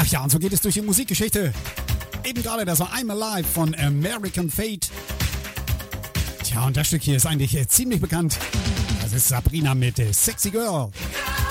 Ach ja, und so geht es durch die Musikgeschichte. Eben gerade, das war I'm Alive von American Fate. Tja, und das Stück hier ist eigentlich ziemlich bekannt. Das ist Sabrina mit Sexy Girl.